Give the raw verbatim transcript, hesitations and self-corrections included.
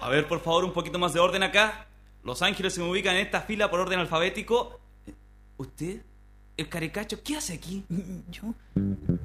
A ver, por favor, un poquito más de orden acá. Los ángeles se me ubican en esta fila por orden alfabético. ¿Usted? ¿El caricacho? ¿Qué hace aquí? Yo,